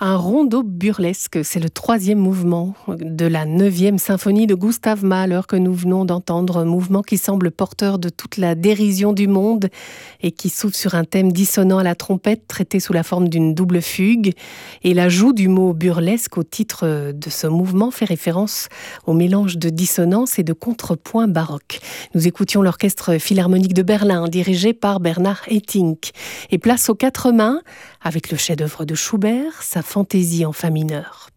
Un rondo burlesque, c'est le 3e mouvement de la 9e symphonie de Gustav Mahler que nous venons d'entendre, un mouvement qui semble porteur de toute la dérision du monde et qui s'ouvre sur un thème dissonant à la trompette traité sous la forme d'une double fugue. Et l'ajout du mot burlesque au titre de ce mouvement fait référence au mélange de dissonance et de contrepoint baroque. Nous écoutions l'Orchestre Philharmonique de Berlin dirigé par Bernard Haitink. Et place aux quatre mains avec le chef-d'œuvre de Schubert, sa fantaisie en fa mineur.